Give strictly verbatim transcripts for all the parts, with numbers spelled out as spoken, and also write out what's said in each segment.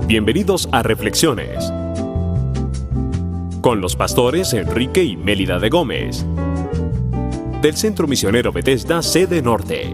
Bienvenidos a Reflexiones con los pastores Enrique y Mélida de Gómez del Centro Misionero Bethesda, sede norte.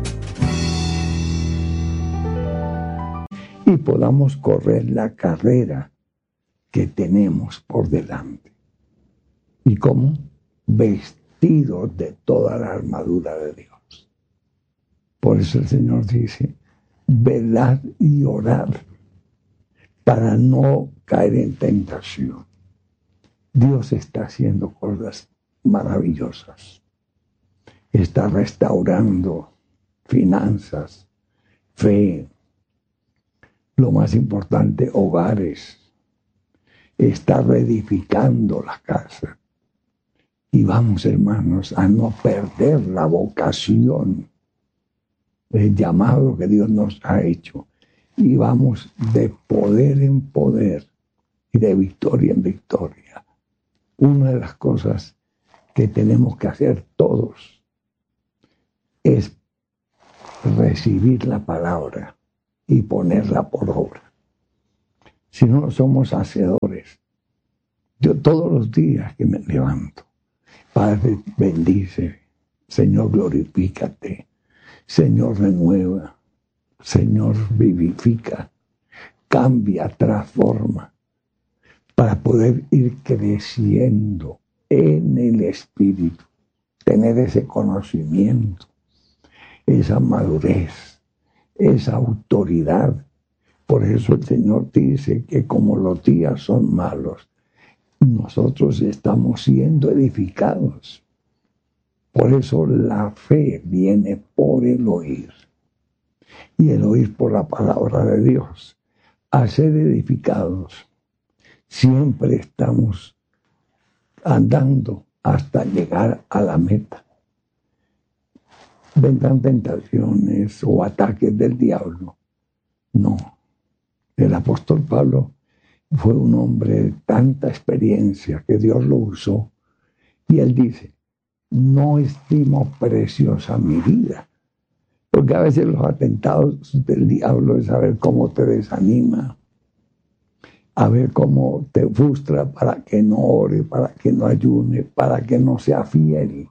Y podamos correr la carrera que tenemos por delante. ¿Y cómo? Vestidos de toda la armadura de Dios. Por eso el Señor dice, velad y orad para no caer en tentación. Dios está haciendo cosas maravillosas. Está restaurando finanzas, fe, lo más importante, hogares. Está reedificando la casa. Y vamos, hermanos, a no perder la vocación, el llamado que Dios nos ha hecho. Y vamos de poder en poder y de victoria en victoria. Una de las cosas que tenemos que hacer todos es recibir la palabra y ponerla por obra. Si no somos hacedores, yo todos los días que me levanto, Padre, bendice, Señor, glorifícate, Señor, renueva, Señor, vivifica, cambia, transforma, para poder ir creciendo en el Espíritu, tener ese conocimiento, esa madurez, esa autoridad. Por eso el Señor dice que como los días son malos, nosotros estamos siendo edificados. Por eso la fe viene por el oír. Y el oír por la palabra de Dios. A ser edificados. Siempre estamos andando hasta llegar a la meta. Vendrán tentaciones o ataques del diablo. No. El apóstol Pablo fue un hombre de tanta experiencia que Dios lo usó. Y él dice, no estimo preciosa mi vida. Porque a veces los atentados del diablo es saber cómo te desanima, a ver cómo te frustra para que no ore, para que no ayune, para que no sea fiel.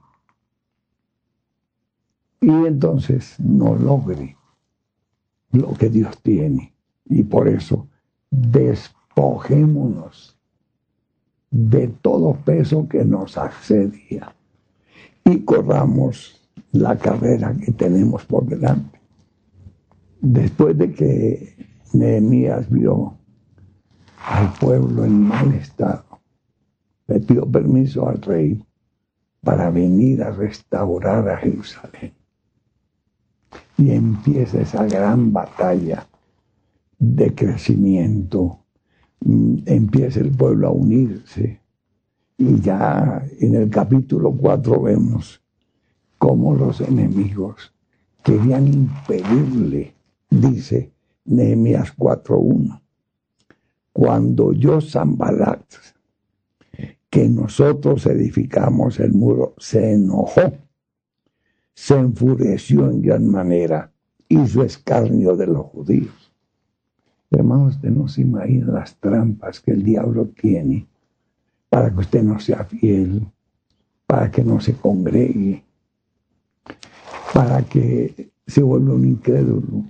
Y entonces no logre lo que Dios tiene. Y por eso despojémonos de todo peso que nos asedia y corramos la carrera que tenemos por delante. Después de que Nehemías vio al pueblo en mal estado, le pidió permiso al rey para venir a restaurar a Jerusalén. Y empieza esa gran batalla de crecimiento. Empieza el pueblo a unirse. Y ya en el capítulo cuatro vemos cómo los enemigos querían impedirle, dice Nehemías cuatro uno. Cuando oyó Sanballat que nosotros edificamos el muro, se enojó, se enfureció en gran manera, hizo escarnio de los judíos. Hermanos, usted no se imagina las trampas que el diablo tiene para que usted no sea fiel, para que no se congregue, para que se vuelva un incrédulo,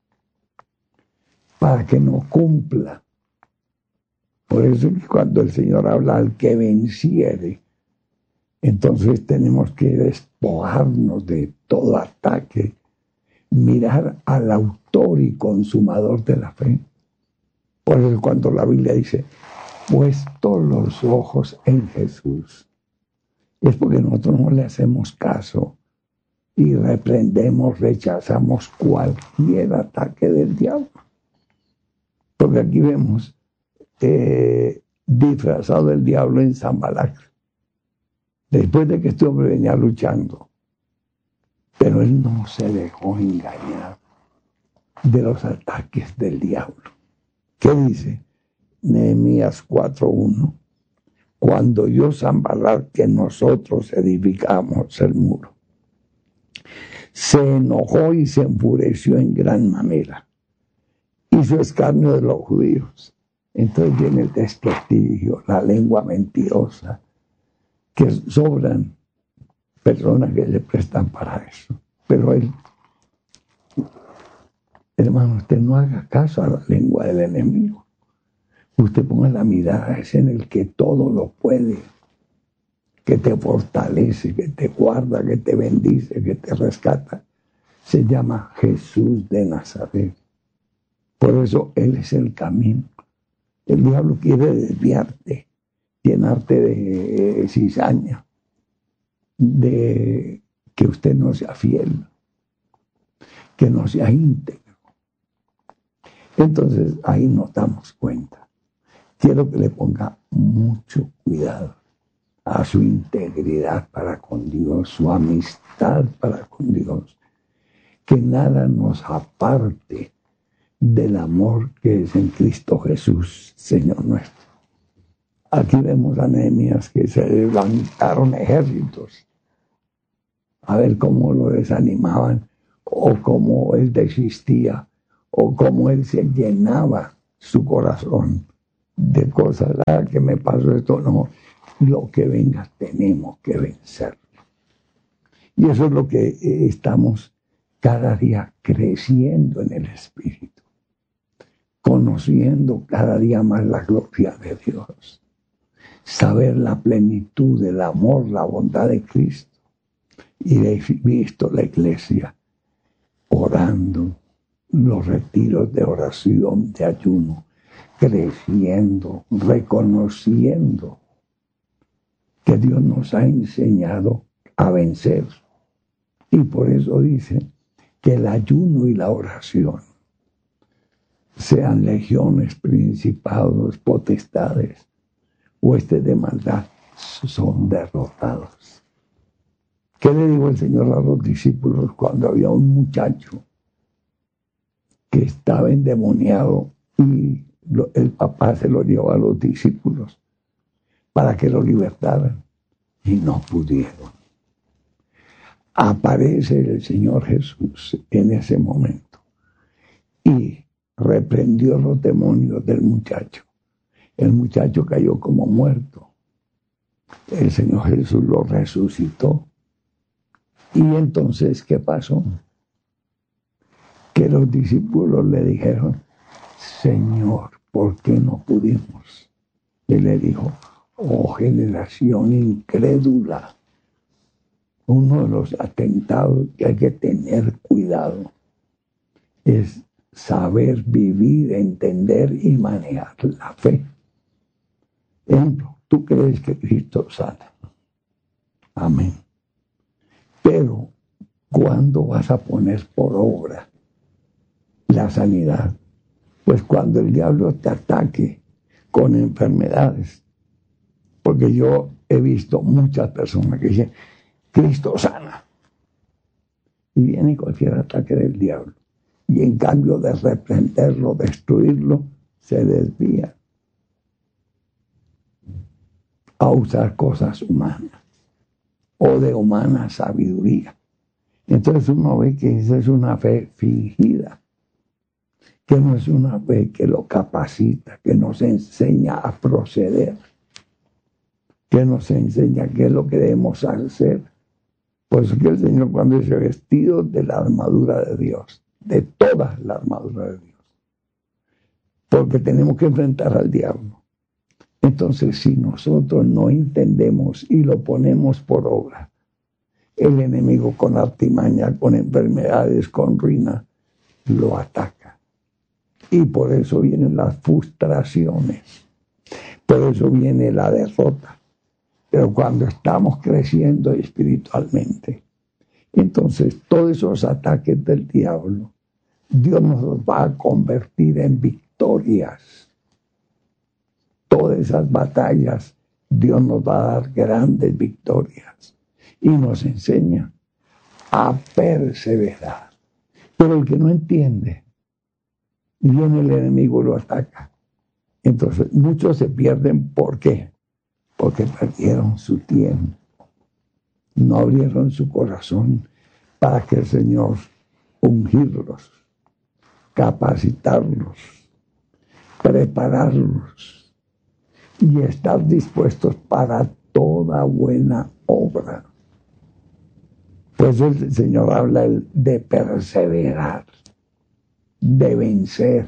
para que no cumpla. Por eso que cuando el Señor habla al que venciere, entonces tenemos que despojarnos de todo ataque, mirar al autor y consumador de la fe. Por eso cuando la Biblia dice, puesto los ojos en Jesús, es porque nosotros no le hacemos caso y reprendemos, rechazamos cualquier ataque del diablo. Porque aquí vemos eh, disfrazado del diablo en Sanballat, después de que este hombre venía luchando. Pero él no se dejó engañar de los ataques del diablo. ¿Qué dice Nehemías cuatro uno? Cuando oyó Sanballat que nosotros edificamos el muro, se enojó y se enfureció en gran manera, hizo escarnio de los judíos. Entonces viene el desprestigio, la lengua mentirosa, que sobran personas que se prestan para eso. Pero él, hermano, usted no haga caso a la lengua del enemigo. Usted ponga la mirada es en el que todo lo puede, que te fortalece, que te guarda, que te bendice, que te rescata. Se llama Jesús de Nazaret. Por eso Él es el camino. El diablo quiere desviarte, llenarte de cizaña, de que usted no sea fiel, que no sea íntegro. Entonces ahí nos damos cuenta. Quiero que le ponga mucho cuidado a su integridad para con Dios, su amistad para con Dios. Que nada nos aparte del amor que es en Cristo Jesús, Señor nuestro. Aquí vemos a Nehemías que se levantaron ejércitos a ver cómo lo desanimaban, o cómo él desistía, o cómo él se llenaba su corazón de cosas. Ah, que me pasó esto, no, lo que venga tenemos que vencerlo. Y eso es lo que estamos cada día creciendo en el Espíritu, conociendo cada día más la gloria de Dios, saber la plenitud del amor, la bondad de Cristo. Y he visto la iglesia orando, los retiros de oración, de ayuno, creciendo, reconociendo que Dios nos ha enseñado a vencer. Y por eso dice que el ayuno y la oración, sean legiones, principados, potestades, huestes de maldad, son derrotados. ¿Qué le dijo el Señor a los discípulos cuando había un muchacho que estaba endemoniado y lo, el papá se lo llevó a los discípulos para que lo libertaran y no pudieron? Aparece el Señor Jesús en ese momento y reprendió los demonios del muchacho. El muchacho cayó como muerto. El Señor Jesús lo resucitó. Y entonces, ¿qué pasó? Que los discípulos le dijeron: Señor, ¿por qué no pudimos? Y le dijo: oh generación incrédula. Uno de los atentados que hay que tener cuidado es saber vivir, entender y manejar la fe. Ejemplo, tú crees que Cristo sana. Amén. Pero, ¿cuándo vas a poner por obra la sanidad? Pues cuando el diablo te ataque con enfermedades. Porque yo he visto muchas personas que dicen: Cristo sana. Y viene cualquier ataque del diablo. Y en cambio de reprenderlo, destruirlo, se desvía a usar cosas humanas o de humana sabiduría. Entonces uno ve que esa es una fe fingida, que no es una fe que lo capacita, que nos enseña a proceder, que nos enseña qué es lo que debemos hacer. Por eso que el Señor, cuando dice vestido de la armadura de Dios, de toda la armadura de Dios, porque tenemos que enfrentar al diablo. Entonces, si nosotros no entendemos y lo ponemos por obra, el enemigo con artimaña, con enfermedades, con ruina, lo ataca. Y por eso vienen las frustraciones, por eso viene la derrota. Pero cuando estamos creciendo espiritualmente, entonces todos esos ataques del diablo, Dios nos los va a convertir en victorias. Todas esas batallas, Dios nos va a dar grandes victorias y nos enseña a perseverar. Pero el que no entiende, viene el enemigo y lo ataca. Entonces, muchos se pierden. ¿Por qué? Porque perdieron su tiempo. No abrieron su corazón para que el Señor ungirlos capacitarlos, prepararlos y estar dispuestos para toda buena obra. Pues el Señor habla de perseverar, de vencer,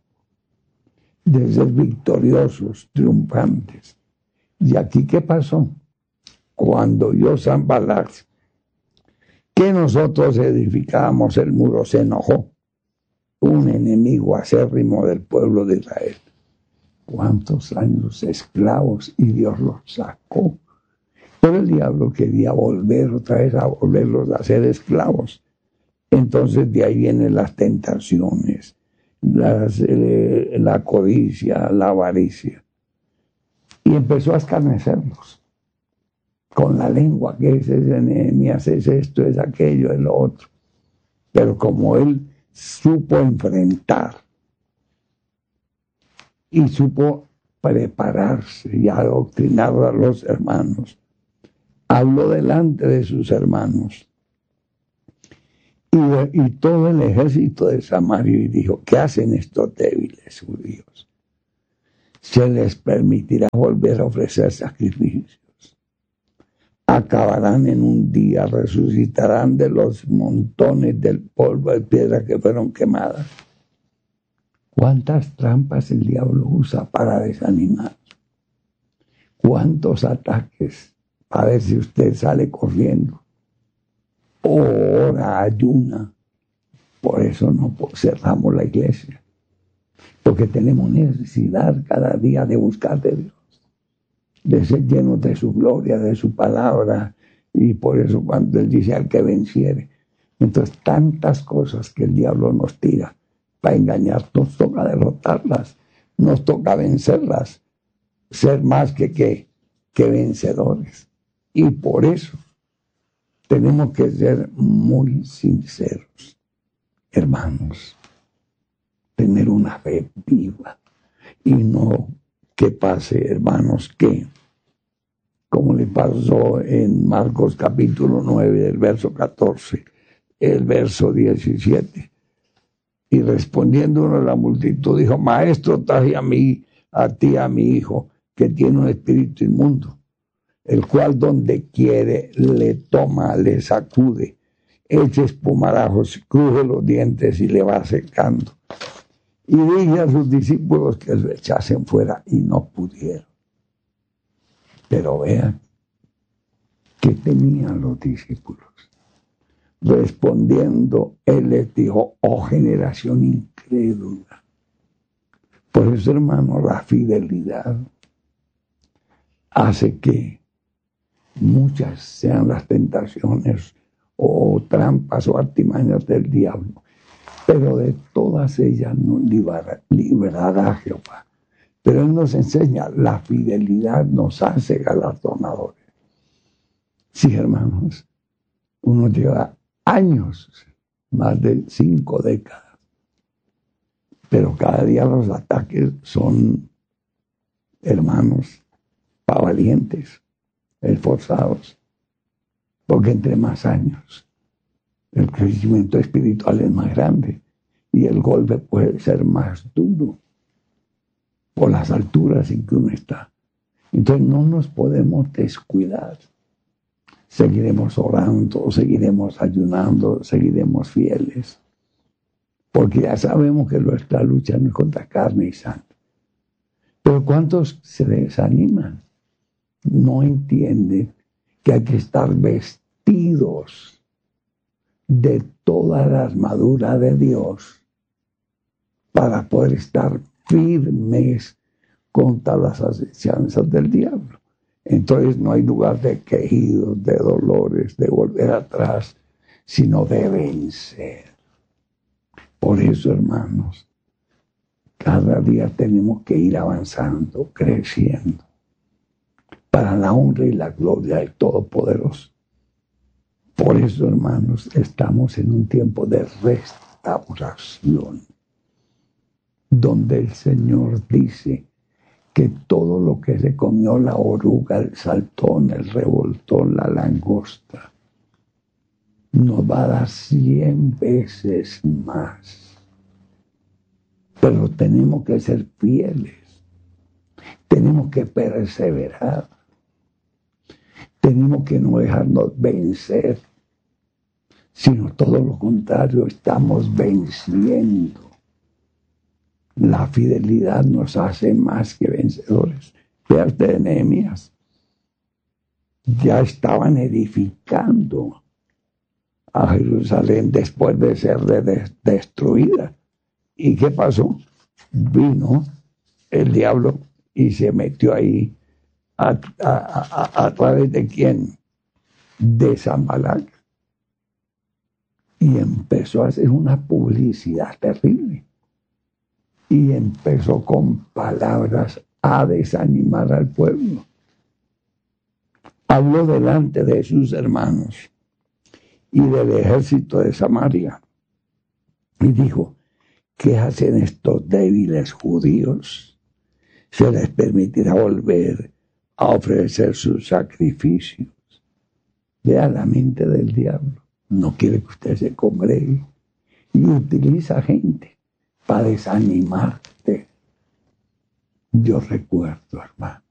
de ser victoriosos, triunfantes. ¿Y aquí qué pasó? Cuando oyó Sanballat que nosotros edificábamos el muro, se enojó. Un enemigo acérrimo del pueblo de Israel. ¿Cuántos años esclavos? Y Dios los sacó. Pero el diablo quería volver otra vez a volverlos a ser esclavos. Entonces de ahí vienen las tentaciones, las, eh, la codicia, la avaricia. Y empezó a escarnecerlos. Con la lengua, que es ese Nehemías, es esto, es aquello, es lo otro. Pero como él supo enfrentar y supo prepararse y adoctrinar a los hermanos, habló delante de sus hermanos y, y todo el ejército de Samaria y dijo: ¿qué hacen estos débiles judíos? ¿Se les permitirá volver a ofrecer sacrificios? Acabarán en un día, resucitarán de los montones del polvo de piedra que fueron quemadas. ¿Cuántas trampas el diablo usa para desanimar? ¿Cuántos ataques para ver si usted sale corriendo? Ora, ayuna. Por eso no cerramos la iglesia, porque tenemos necesidad cada día de buscar de Dios, de ser llenos de su gloria, de su palabra. Y por eso cuando él dice: al que venciere, entonces tantas cosas que el diablo nos tira para engañar, nos toca derrotarlas, nos toca vencerlas, ser más que, que, que vencedores. Y por eso tenemos que ser muy sinceros, hermanos, tener una fe viva y no que pase, hermanos, que como le pasó en Marcos capítulo nueve, del verso catorce, el verso diecisiete. Y respondiendo uno a la multitud, dijo: maestro, traje a mí, a ti, a mi hijo, que tiene un espíritu inmundo, el cual donde quiere le toma, le sacude, echa espumarajos, cruje los dientes y le va secando. Y dije a sus discípulos que lo echasen fuera, y no pudieron. Pero vean, ¿qué tenían los discípulos? Respondiendo, él les dijo: oh generación incrédula. Por eso, hermano, la fidelidad hace que muchas sean las tentaciones o trampas o artimañas del diablo, pero de todas ellas nos librará, librará Jehová. Pero él nos enseña, la fidelidad nos hace galardonadores. Sí, hermanos, uno lleva años, más de cinco décadas, pero cada día los ataques son, hermanos, para valientes, esforzados, porque entre más años el crecimiento espiritual es más grande y el golpe puede ser más duro por las alturas en que uno está. Entonces no nos podemos descuidar. Seguiremos orando, seguiremos ayunando, seguiremos fieles, porque ya sabemos que nuestra lucha no es contra carne y sangre. Pero ¿cuántos se desaniman? No entienden que hay que estar vestidos de toda la armadura de Dios para poder estar firmes contra las acechanzas del diablo. Entonces no hay lugar de quejidos, de dolores, de volver atrás, sino de vencer. Por eso, hermanos, cada día tenemos que ir avanzando, creciendo, para la honra y la gloria del Todopoderoso. Por eso, hermanos, estamos en un tiempo de restauración, donde el Señor dice que todo lo que se comió la oruga, el saltón, el revoltón, la langosta, nos va a dar cien veces más. Pero tenemos que ser fieles. Tenemos que perseverar. Tenemos que no dejarnos vencer, sino todo lo contrario, estamos venciendo. La fidelidad nos hace más que vencedores. Vea usted, Nehemías. Ya estaban edificando a Jerusalén después de ser de- destruida. ¿Y qué pasó? Vino el diablo y se metió ahí. ¿A, a, a, a través de quién? De Sanbalat. Y empezó a hacer una publicidad terrible. Y empezó con palabras a desanimar al pueblo. Habló delante de sus hermanos y del ejército de Samaria. Y dijo, ¿qué hacen estos débiles judíos? Se les permitirá volver a ofrecer sus sacrificios. Vea la mente del diablo. No quiere que usted se congregue. Y utiliza gente para desanimarte. Yo recuerdo, hermanos,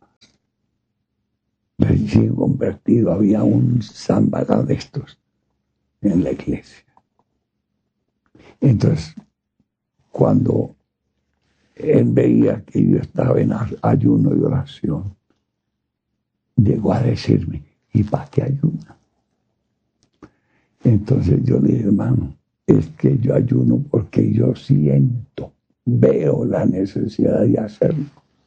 recién convertido, había un Sanbalat de estos en la iglesia. Entonces, cuando él veía que yo estaba en ayuno y oración, llegó a decirme, ¿y para qué ayuna? Entonces yo le dije, hermano, es que yo ayuno porque yo siento, veo la necesidad de hacerlo.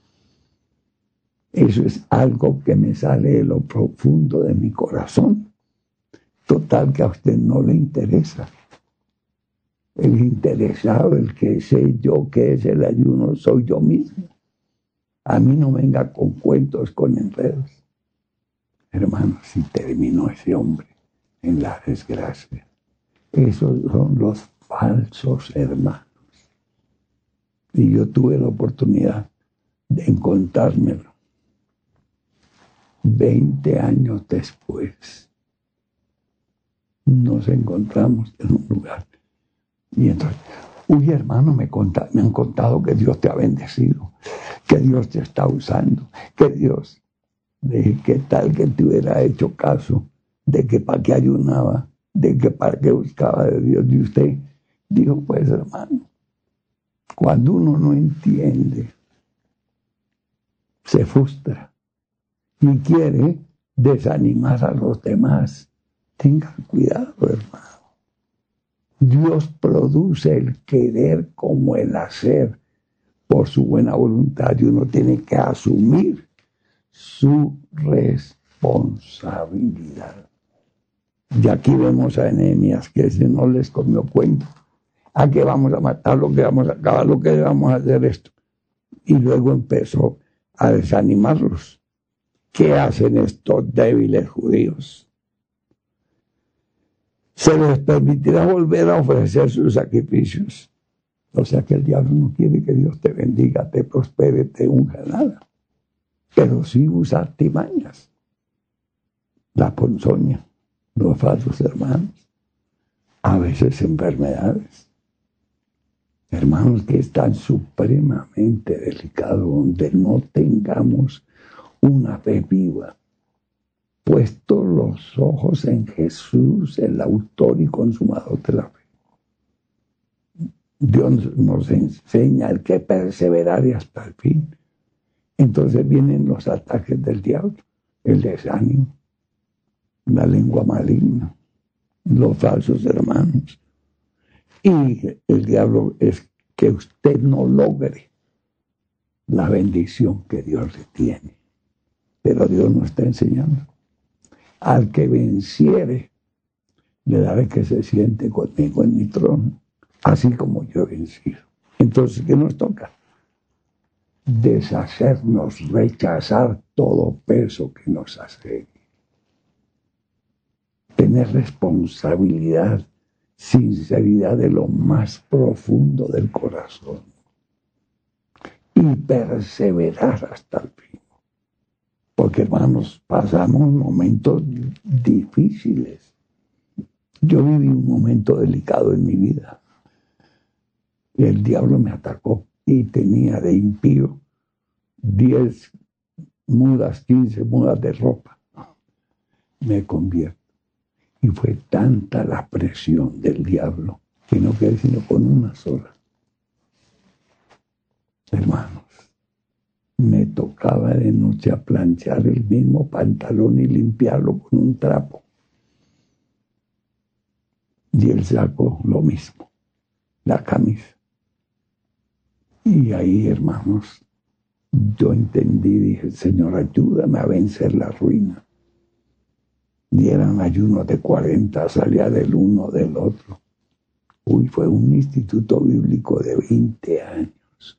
Eso es algo que me sale de lo profundo de mi corazón. Total que a usted no le interesa. El interesado, el que sé yo que es el ayuno, soy yo mismo. A mí no venga con cuentos, con enredos. Hermano, si terminó ese hombre en la desgracia. Esos son los falsos hermanos. Y yo tuve la oportunidad de encontrármelo. Veinte años después, nos encontramos en un lugar. Y entonces, uy, hermano, me, conta, me han contado que Dios te ha bendecido, que Dios te está usando, que Dios, de dije, ¿qué tal que te hubiera hecho caso de que para qué ayunaba, de que para qué buscaba de Dios? Y usted dijo, pues, hermano, cuando uno no entiende, se frustra y quiere desanimar a los demás. Tengan cuidado, hermano. Dios produce el querer como el hacer por su buena voluntad y uno tiene que asumir su responsabilidad. Y aquí vemos a Nehemías que ese no les comió cuento. ¿A qué vamos a matar? Lo que vamos a acabar, lo que vamos a hacer esto. Y luego empezó a desanimarlos. ¿Qué hacen estos débiles judíos? Se les permitirá volver a ofrecer sus sacrificios. O sea que el diablo no quiere que Dios te bendiga, te prospere, te unja, nada. Pero sí usa artimañas. La ponzoña, los falsos hermanos, a veces enfermedades. Hermanos, que están supremamente delicados, donde no tengamos una fe viva. Puestos los ojos en Jesús, el autor y consumador de la fe. Dios nos enseña el que perseverare hasta el fin. Entonces vienen los ataques del diablo, el desánimo, la lengua maligna, los falsos hermanos. Y el diablo es que usted no logre la bendición que Dios le tiene. Pero Dios nos está enseñando. Al que venciere, le daré que se siente conmigo en mi trono, así como yo he vencido. Entonces, ¿qué nos toca? Deshacernos, rechazar todo peso que nos hace. Tener responsabilidad, sinceridad de lo más profundo del corazón. Y perseverar hasta el fin. Porque, hermanos, pasamos momentos difíciles. Yo viví un momento delicado en mi vida. El diablo me atacó y tenía de impío diez mudas, quince mudas de ropa. Me convierto. Y fue tanta la presión del diablo que no quedé sino con una sola. Hermanos, me tocaba de noche a planchar el mismo pantalón y limpiarlo con un trapo. Y el saco lo mismo, la camisa. Y ahí, hermanos, yo entendí, dije, Señor, ayúdame a vencer la ruina. Dieran ayunos de cuarenta, salía del uno, del otro. Uy, fue un instituto bíblico de veinte años.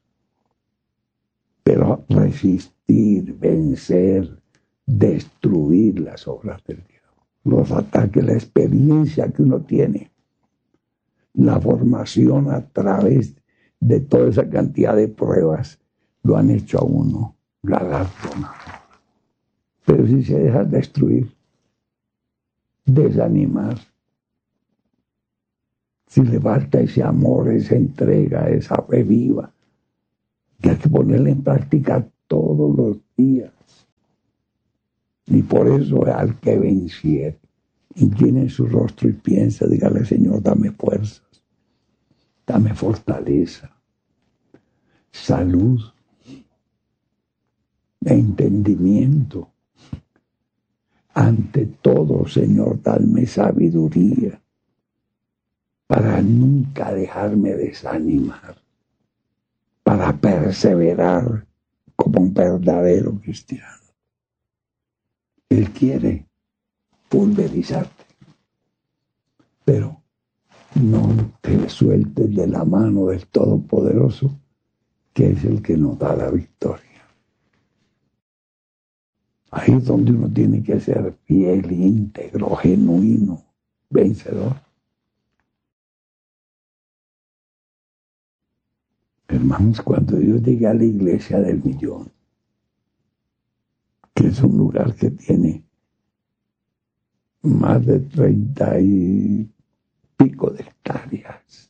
Pero resistir, vencer, destruir las obras del diablo, los ataques, la experiencia que uno tiene, la formación a través de toda esa cantidad de pruebas, lo han hecho a uno galardonado. Pero si se deja destruir, desanimar, si le falta ese amor, esa entrega, esa fe viva, que hay que ponerla en práctica todos los días. Y por eso al que venciere, incline su rostro y piensa, dígale, Señor, dame fuerzas, dame fortaleza, salud, entendimiento. Ante todo, Señor, dame sabiduría para nunca dejarme desanimar, para perseverar como un verdadero cristiano. Él quiere pulverizarte, pero no te sueltes de la mano del Todopoderoso, que es el que nos da la victoria. Ahí es donde uno tiene que ser fiel, íntegro, genuino, vencedor. Hermanos, cuando yo llegué a la iglesia del millón, que es un lugar que tiene más de treinta y pico de hectáreas,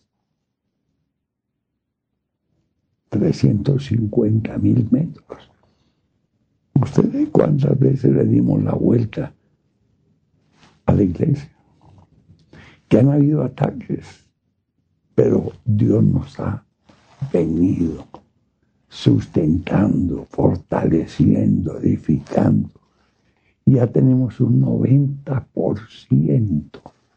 trescientos cincuenta mil metros. ¿Ustedes cuántas veces le dimos la vuelta a la iglesia? Que han habido ataques, pero Dios nos ha venido sustentando, fortaleciendo, edificando. Ya tenemos un noventa por ciento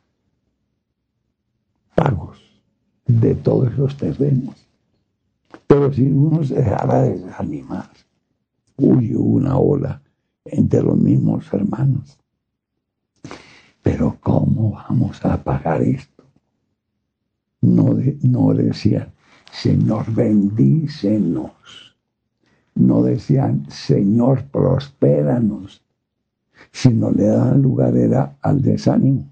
pagos de todos los terrenos. Pero si uno se dejara desanimar, uy, una ola entre los mismos hermanos. Pero ¿cómo vamos a pagar esto? No, de, no decían, Señor, bendícenos. No decían, Señor, prospéranos. Sino le daban lugar era al desánimo.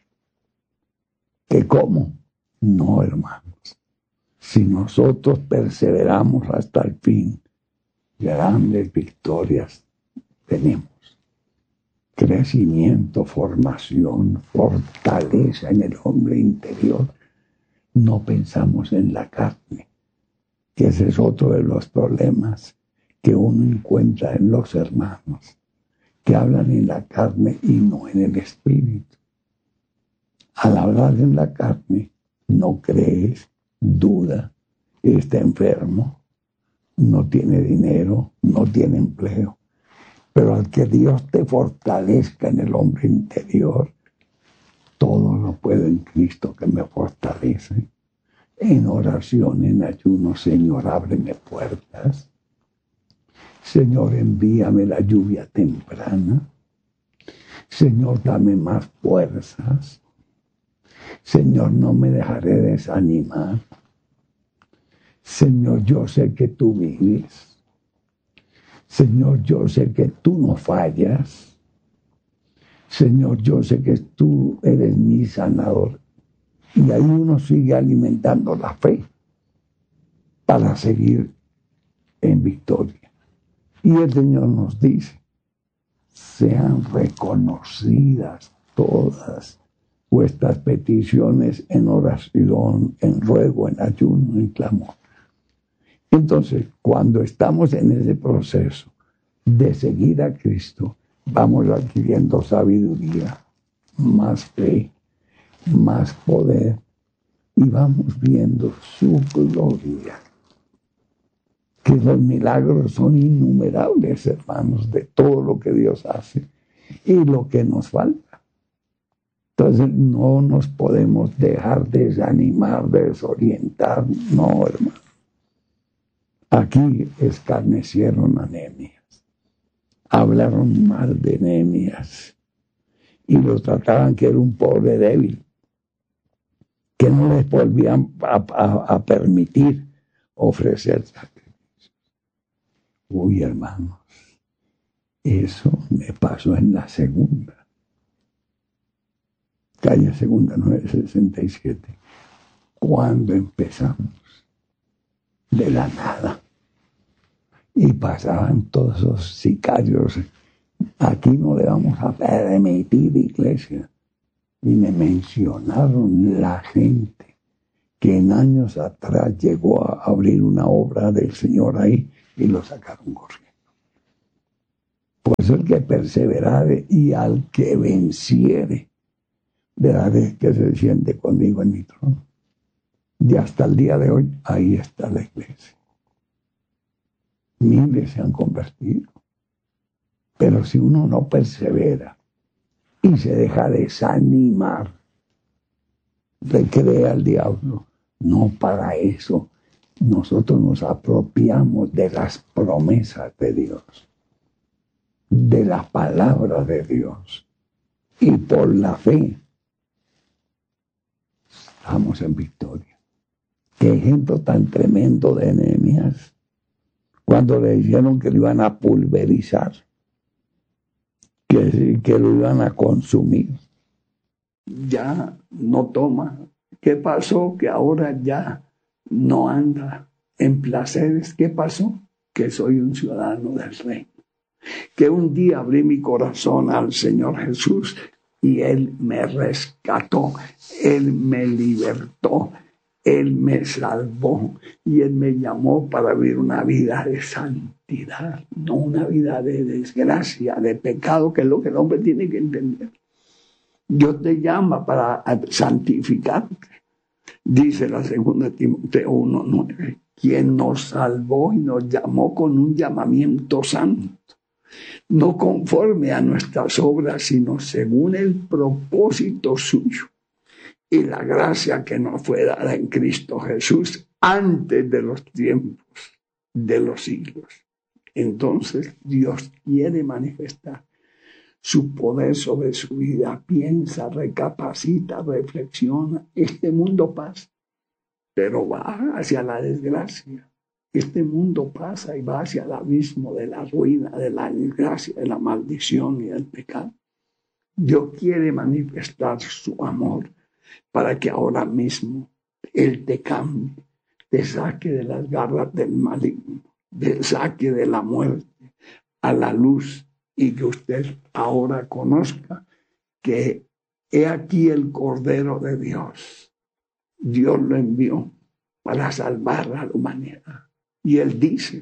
¿Que cómo? No, hermanos. Si nosotros perseveramos hasta el fin, grandes victorias tenemos. Crecimiento, formación, fortaleza en el hombre interior. No pensamos en la carne, que ese es otro de los problemas que uno encuentra en los hermanos, que hablan en la carne y no en el espíritu. Al hablar en la carne, no crees, duda, está enfermo, no tiene dinero, no tiene empleo. Pero al que Dios te fortalezca en el hombre interior, todo lo puedo en Cristo que me fortalece. En oración, en ayuno, Señor, ábreme puertas. Señor, envíame la lluvia temprana. Señor, dame más fuerzas. Señor, no me dejaré desanimar. Señor, yo sé que tú vives. Señor, yo sé que tú no fallas. Señor, yo sé que tú eres mi sanador. Y ahí uno sigue alimentando la fe para seguir en victoria. Y el Señor nos dice, sean reconocidas todas vuestras peticiones en oración, en ruego, en ayuno, en clamor. Entonces, cuando estamos en ese proceso de seguir a Cristo, vamos adquiriendo sabiduría, más fe, más poder, y vamos viendo su gloria. Que los milagros son innumerables, hermanos, de todo lo que Dios hace y lo que nos falta. Entonces no nos podemos dejar desanimar, desorientar, no, hermano. Aquí escarnecieron a Nehemías, hablaron mal de Nehemías y lo trataban que era un pobre débil, que no les volvían a, a, a permitir ofrecer sacrificios. Uy, hermanos, eso me pasó en la segunda, calle Segunda novecientos sesenta y siete, cuando empezamos de la nada y pasaban todos esos sicarios. Aquí no le vamos a permitir iglesia. Y me mencionaron la gente que en años atrás llegó a abrir una obra del Señor ahí y lo sacaron corriendo. Por eso el que perseverare y al que venciere, le daré que se siente conmigo en mi trono. Y hasta el día de hoy, ahí está la iglesia. Miles se han convertido. Pero si uno no persevera y se deja desanimar, le cree al diablo. No, para eso nosotros nos apropiamos de las promesas de Dios, de la palabra de Dios, y por la fe estamos en victoria. Qué ejemplo tan tremendo de Nehemías, cuando le dijeron que lo iban a pulverizar, que, que lo iban a consumir. Ya no toma. ¿Qué pasó? Que ahora ya no anda en placeres. ¿Qué pasó? Que soy un ciudadano del reino. Que un día abrí mi corazón al Señor Jesús y Él me rescató, Él me libertó, Él me salvó y Él me llamó para vivir una vida de santidad, no una vida de desgracia, de pecado, que es lo que el hombre tiene que entender. Dios te llama para santificarte. Dice la segunda Timoteo uno nueve, quien nos salvó y nos llamó con un llamamiento santo, no conforme a nuestras obras, sino según el propósito suyo y la gracia que nos fue dada en Cristo Jesús antes de los tiempos de los siglos. Entonces Dios quiere manifestar su poder sobre su vida. Piensa, recapacita, reflexiona. Este mundo pasa, pero va hacia la desgracia. Este mundo pasa y va hacia el abismo de la ruina, de la desgracia, de la maldición y del pecado. Dios quiere manifestar su amor para que ahora mismo Él te cambie, te saque de las garras del maligno, te saque de la muerte a la luz, y que usted ahora conozca que he aquí el Cordero de Dios. Dios lo envió para salvar a la humanidad. Y Él dice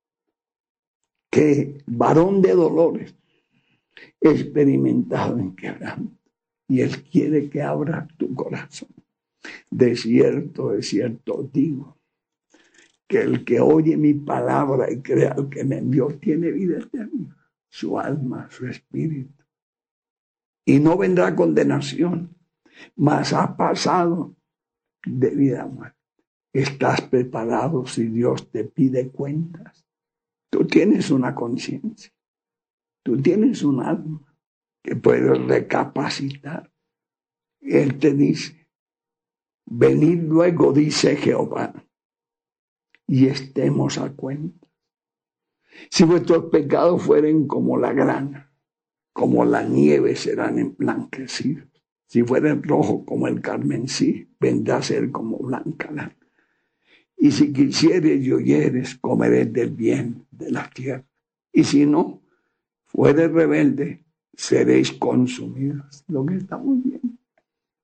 que varón de dolores, experimentado en quebranto, y Él quiere que abra tu corazón. De cierto, de cierto digo, que el que oye mi palabra y crea al que me envió tiene vida eterna, su alma, su espíritu, y no vendrá condenación, mas ha pasado de vida a muerte. ¿Estás preparado si Dios te pide cuentas? Tú tienes una conciencia, tú tienes un alma que puedes recapacitar. Él te dice, venid luego, dice Jehová, y estemos a cuenta. Si vuestros pecados fueren como la grana, como la nieve serán emblanquecidos. Si fueren rojos como el carmesí, vendrá a ser como blanca lana. Y si quisieres y oyeres, comeréis del bien de la tierra. Y si no, fueres rebelde, seréis consumidos. Lo que estamos viendo.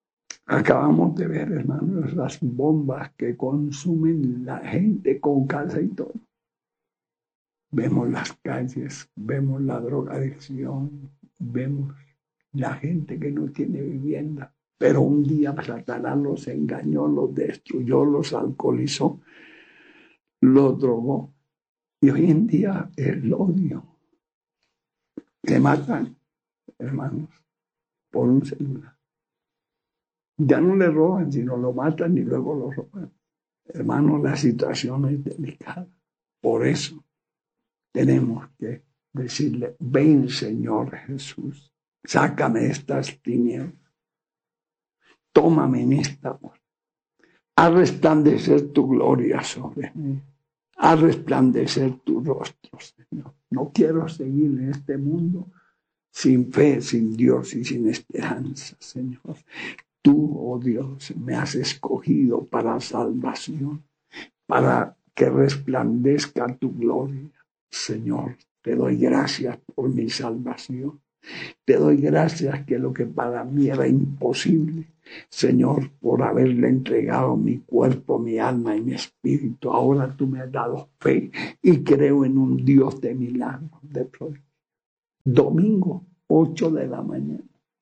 Acabamos de ver, hermanos, las bombas que consumen la gente con casa y todo. Vemos las calles, vemos la drogadicción, vemos la gente que no tiene vivienda. Pero un día Satanás los engañó, los destruyó, los alcoholizó, los drogó. Y hoy en día el odio. Se matan, hermanos, por un celular. Ya no le roban, sino lo matan y luego lo roban. Hermanos, la situación es delicada. Por eso tenemos que decirle, ven Señor Jesús, sácame estas tinieblas, tómame en esta hora, haz resplandecer tu gloria sobre mí, haz resplandecer tu rostro, Señor. No quiero seguir en este mundo sin fe, sin Dios y sin esperanza, Señor. Tú, oh Dios, me has escogido para salvación, para que resplandezca tu gloria. Señor, te doy gracias por mi salvación. Te doy gracias que lo que para mí era imposible, Señor, por haberle entregado mi cuerpo, mi alma y mi espíritu, ahora tú me has dado fe y creo en un Dios de milagros, de prodigio. Domingo, ocho de la mañana.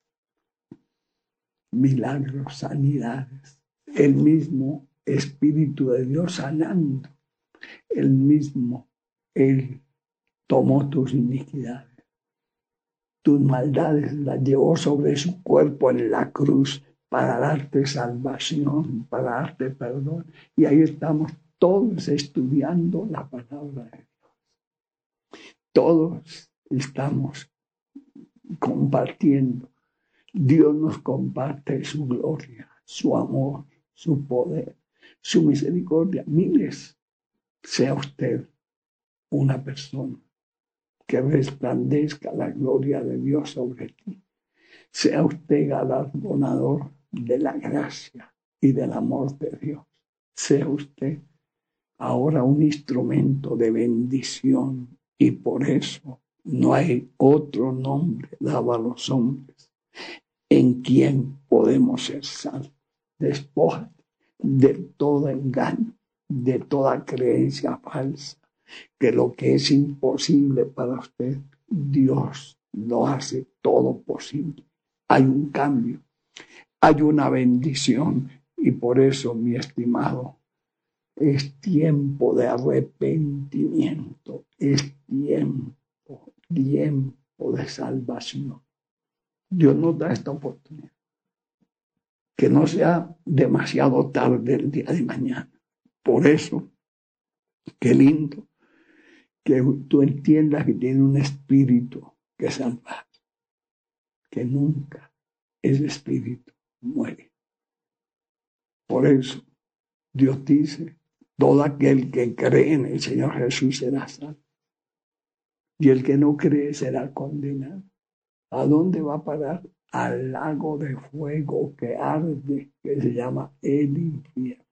Milagros, sanidades, el mismo Espíritu de Dios sanando, el mismo, Él tomó tus iniquidades, tus maldades las llevó sobre su cuerpo en la cruz para darte salvación, para darte perdón. Y ahí estamos todos estudiando la palabra de Dios. Todos estamos compartiendo. Dios nos comparte su gloria, su amor, su poder, su misericordia. Miles, sea usted una persona que resplandezca la gloria de Dios sobre ti. Sea usted galardonador de la gracia y del amor de Dios. Sea usted ahora un instrumento de bendición y por eso no hay otro nombre dado a los hombres en quien podemos ser salvos. Despójate de todo engaño, de toda creencia falsa, que lo que es imposible para usted, Dios lo hace todo posible. Hay un cambio, hay una bendición y por eso, mi estimado, es tiempo de arrepentimiento, es tiempo, tiempo de salvación. Dios nos da esta oportunidad. Que no sea demasiado tarde el día de mañana. Por eso, qué lindo que tú entiendas que tiene un espíritu que salvar. Que nunca ese espíritu muere. Por eso, Dios dice, todo aquel que cree en el Señor Jesús será salvo. Y el que no cree será condenado. ¿A dónde va a parar? Al lago de fuego que arde, que se llama el infierno.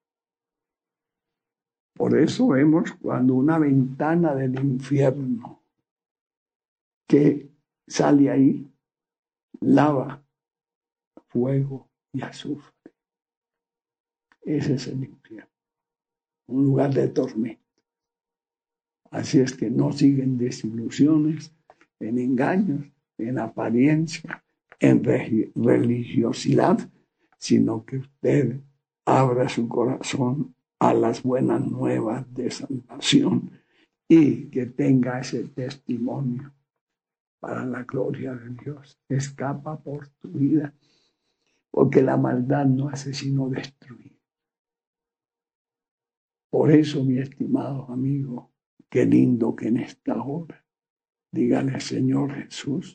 Por eso vemos cuando una ventana del infierno que sale ahí, lava, fuego y azufre. Ese es el infierno, un lugar de tormento. Así es que no siguen desilusiones, en engaños, en apariencia, en religiosidad, sino que usted abra su corazón a las buenas nuevas de salvación y que tenga ese testimonio para la gloria de Dios. Escapa por tu vida, porque la maldad no hace sino destruir. Por eso, mi estimado amigo, qué lindo que en esta hora dígale, Señor Jesús,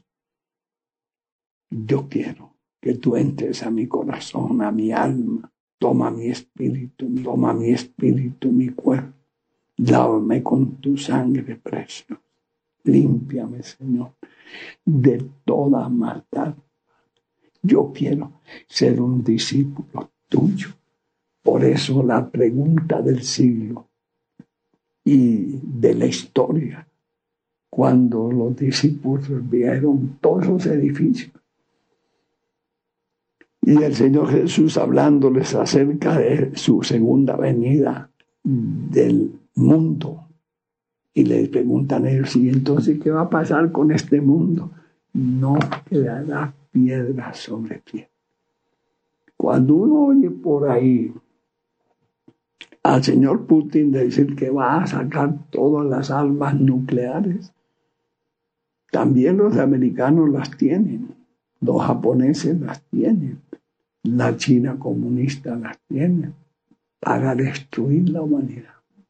yo quiero que tú entres a mi corazón, a mi alma, toma mi espíritu, toma mi espíritu, mi cuerpo, lávame con tu sangre preciosa, límpiame, Señor, de toda maldad. Yo quiero ser un discípulo tuyo. Por eso la pregunta del siglo y de la historia, cuando los discípulos vieron todos esos edificios Y el Señor Jesús hablándoles acerca de su segunda venida del mundo. Y les preguntan ellos, ¿y entonces qué va a pasar con este mundo? No quedará piedra sobre piedra. Cuando uno oye por ahí al señor Putin decir que va a sacar todas las armas nucleares, también los americanos las tienen, los japoneses las tienen, la China comunista las tiene, para destruir la humanidad.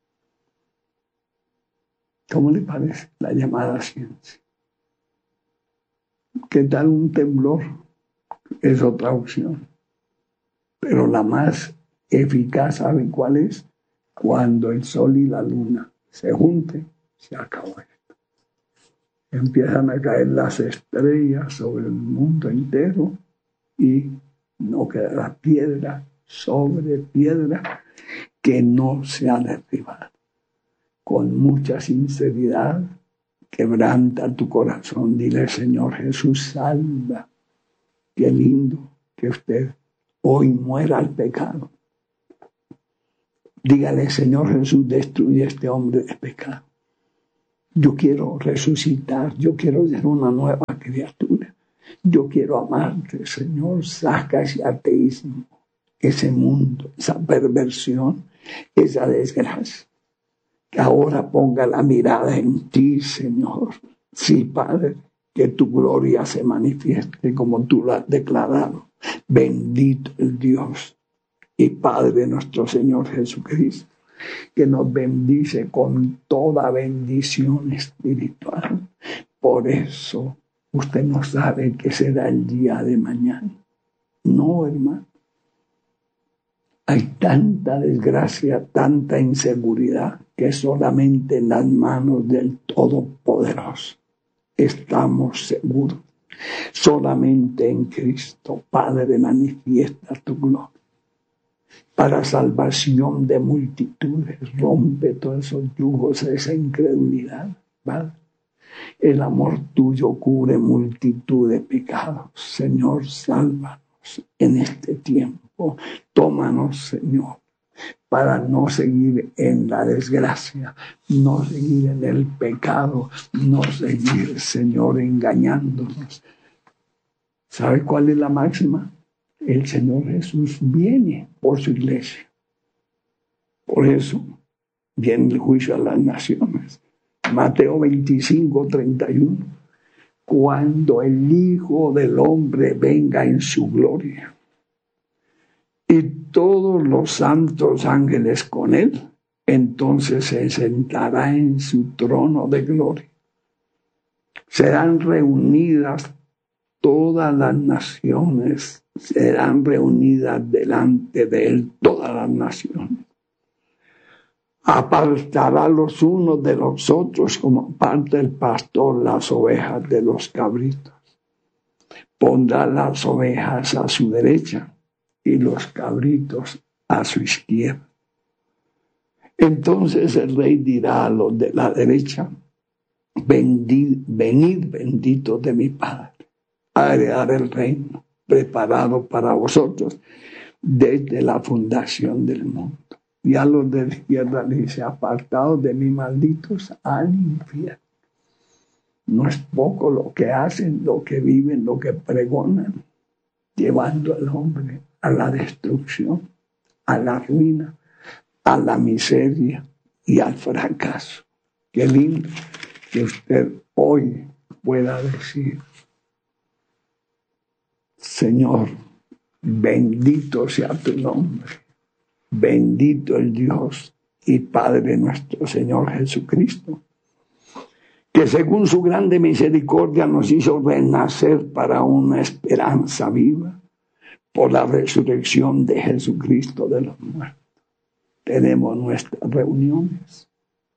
¿Cómo le parece la llamada ciencia? ¿Qué tal un temblor? Es otra opción. Pero la más eficaz, ¿saben cuál es? Cuando el sol y la luna se junten, se acabó esto. Empiezan a caer las estrellas sobre el mundo entero y no quedará piedra sobre piedra que no sea derribada. Con mucha sinceridad, quebranta tu corazón, dile, Señor Jesús, salva. Qué lindo que usted hoy muera al pecado. Dígale, Señor Jesús, destruye a este hombre de pecado. Yo quiero resucitar, yo quiero ser una nueva criatura. Yo quiero amarte, Señor, saca ese ateísmo, ese mundo, esa perversión, esa desgracia. Que ahora ponga la mirada en ti, Señor. Sí, Padre, que tu gloria se manifieste como tú lo has declarado. Bendito el Dios y Padre nuestro Señor Jesucristo, que nos bendice con toda bendición espiritual. Por eso usted no sabe qué será el día de mañana. No, hermano. Hay tanta desgracia, tanta inseguridad, que solamente en las manos del Todopoderoso estamos seguros. Solamente en Cristo, Padre, manifiesta tu gloria. Para salvación de multitudes, rompe todos esos yugos, esa incredulidad, ¿vale? El amor tuyo cubre multitud de pecados. Señor, sálvanos en este tiempo. Tómanos, Señor, para no seguir en la desgracia, no seguir en el pecado, no seguir, Señor, engañándonos. ¿Sabe cuál es la máxima? El Señor Jesús viene por su iglesia. Por eso viene el juicio a las naciones. Mateo veinticinco, treinta y uno. Cuando el Hijo del Hombre venga en su gloria y todos los santos ángeles con él, entonces se sentará en su trono de gloria. Serán reunidas todas las naciones, serán reunidas delante de él todas las naciones. Apartará los unos de los otros como aparta el pastor las ovejas de los cabritos. Pondrá las ovejas a su derecha y los cabritos a su izquierda. Entonces el rey dirá a los de la derecha, venid, venid benditos de mi Padre, a heredar el reino preparado para vosotros desde la fundación del mundo. Y a los de la izquierda dice, apartados de mí, malditos, al infierno. No es poco lo que hacen, lo que viven, lo que pregonan, llevando al hombre a la destrucción, a la ruina, a la miseria y al fracaso. Qué lindo que usted hoy pueda decir, Señor, bendito sea tu nombre. Bendito el Dios y Padre nuestro Señor Jesucristo, que según su grande misericordia nos hizo renacer para una esperanza viva por la resurrección de Jesucristo de los muertos. Tenemos nuestras reuniones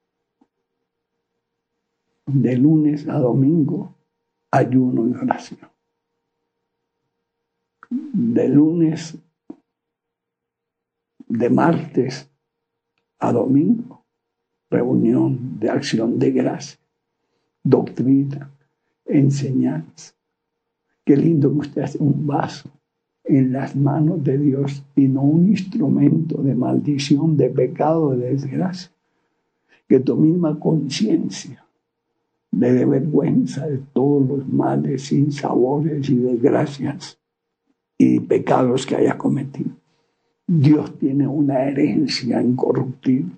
de lunes a domingo, ayuno y oración. De lunes De martes a domingo, reunión de acción de gracia, doctrina, enseñanza. Qué lindo que usted hace un vaso en las manos de Dios y no un instrumento de maldición, de pecado, de desgracia. Que tu misma conciencia le dé vergüenza de todos los males, sinsabores y desgracias y pecados que haya cometido. Dios tiene una herencia incorruptible,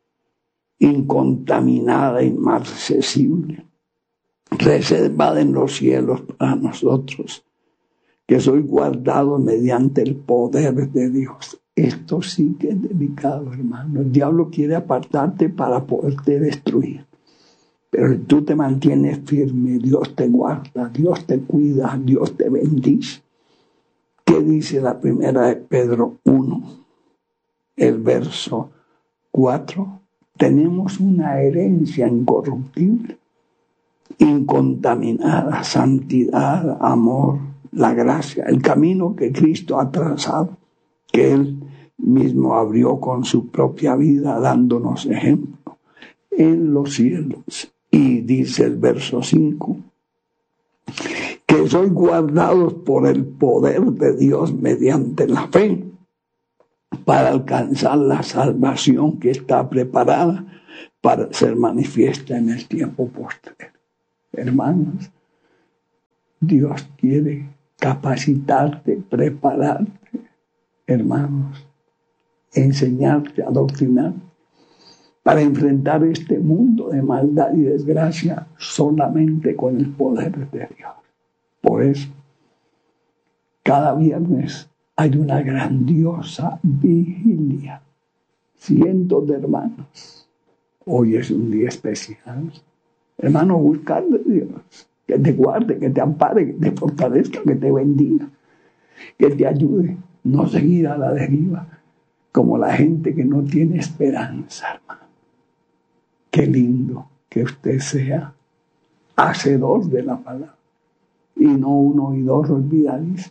incontaminada, inmarcesible, reservada en los cielos para nosotros, que soy guardado mediante el poder de Dios. Esto sí que es delicado, hermano. El diablo quiere apartarte para poderte destruir. Pero tú te mantienes firme, Dios te guarda, Dios te cuida, Dios te bendice. ¿Qué dice la primera de Pedro uno? El verso cuatro. Tenemos una herencia incorruptible, incontaminada, santidad, amor, la gracia, el camino que Cristo ha trazado, que Él mismo abrió con su propia vida, dándonos ejemplo en los cielos. Y dice el verso cinco, que sois guardados por el poder de Dios mediante la fe, para alcanzar la salvación que está preparada para ser manifiesta en el tiempo posterior. Hermanos, Dios quiere capacitarte, prepararte, hermanos, enseñarte, adoctrinarte, para enfrentar este mundo de maldad y desgracia solamente con el poder de Dios. Por eso, cada viernes hay una grandiosa vigilia. Cientos de hermanos. Hoy es un día especial. Hermano, buscar de Dios, que te guarde, que te ampare, que te fortalezca, que te bendiga, que te ayude. No seguir a la deriva como la gente que no tiene esperanza, hermano. Qué lindo que usted sea hacedor de la palabra y no un oidor olvidadizo.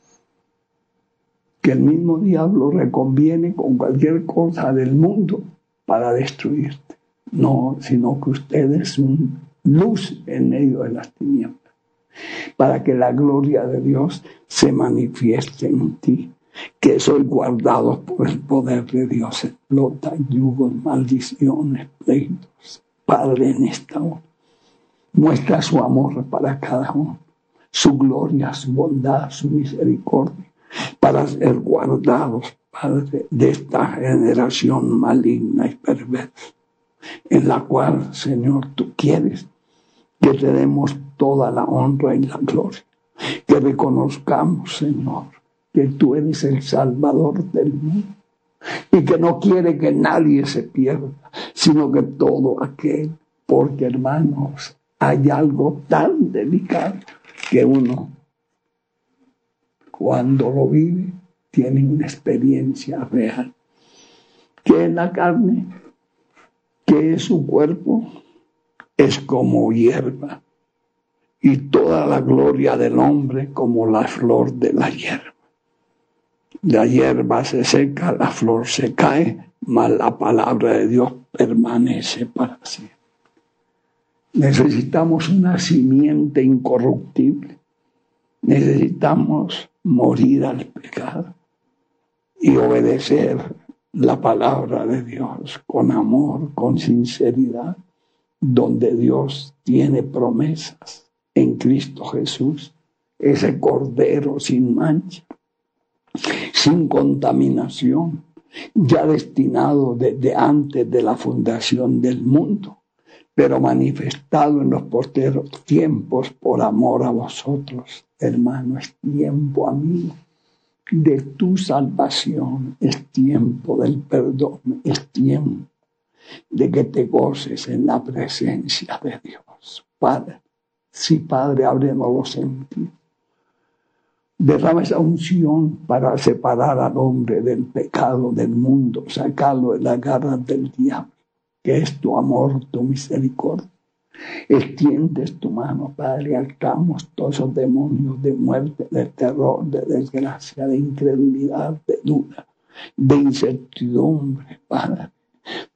Que el mismo diablo reconviene con cualquier cosa del mundo para destruirte. No, sino que usted es una luz en medio de las tinieblas, para que la gloria de Dios se manifieste en ti, que soy guardado por el poder de Dios. Explotan yugos, maldiciones, pleitos. Padre, en esta hora, muestra su amor para cada uno, su gloria, su bondad, su misericordia, para ser guardados, Padre, de esta generación maligna y perversa, en la cual, Señor, tú quieres que te demos toda la honra y la gloria, que reconozcamos, Señor, que tú eres el Salvador del mundo y que no quiere que nadie se pierda, sino que todo aquel, porque, hermanos, hay algo tan delicado que uno, cuando lo vive, tiene una experiencia real, que en la carne, que es su cuerpo, es como hierba, y toda la gloria del hombre como la flor de la hierba. La hierba se seca, la flor se cae, mas la palabra de Dios permanece para siempre. Necesitamos una simiente incorruptible. Necesitamos morir al pecado y obedecer la palabra de Dios con amor, con sinceridad, donde Dios tiene promesas en Cristo Jesús, ese Cordero sin mancha, sin contaminación, ya destinado desde antes de la fundación del mundo, pero manifestado en los postreros tiempos por amor a vosotros, hermano. Es tiempo, amigo, de tu salvación, es tiempo del perdón, es tiempo de que te goces en la presencia de Dios. Padre, sí, Padre, ábrenos los sentidos. Derrama esa unción para separar al hombre del pecado del mundo, sacarlo de las garras del diablo, que es tu amor, tu misericordia. Extiendes tu mano, Padre, y alcamos todos esos demonios de muerte, de terror, de desgracia, de incredulidad, de duda, de incertidumbre, Padre.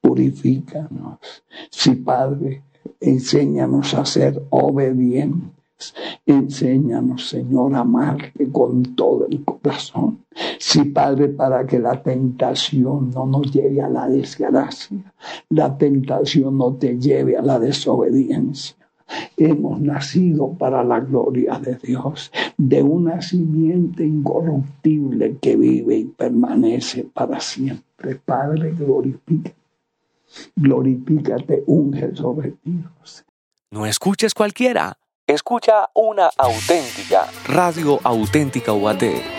Purifícanos. Sí, Padre, enséñanos a ser obedientes, Enséñanos, Señor, a amarte con todo el corazón. Sí, Padre, para que la tentación no nos lleve a la desgracia, la tentación no te lleve a la desobediencia. Hemos nacido para la gloria de Dios, de una simiente incorruptible que vive y permanece para siempre. Padre, glorifica, glorifícate, unge sobre ti. No escuches cualquiera, escucha una auténtica, Radio Auténtica U A T.